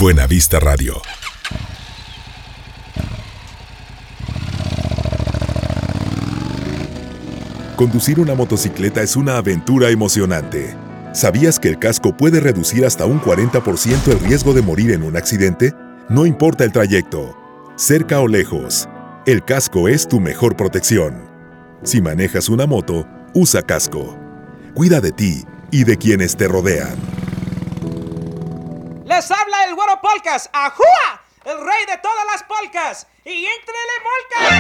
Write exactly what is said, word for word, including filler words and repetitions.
Buena Vista Radio. Conducir una motocicleta es una aventura emocionante. ¿Sabías que el casco puede reducir hasta un cuarenta por ciento el riesgo de morir en un accidente? No importa el trayecto, cerca o lejos, el casco es tu mejor protección. Si manejas una moto, usa casco. Cuida de ti y de quienes te rodean. Les habla el Güero Polcas, ¡ajúa! El rey de todas las polcas. Y éntrele molca.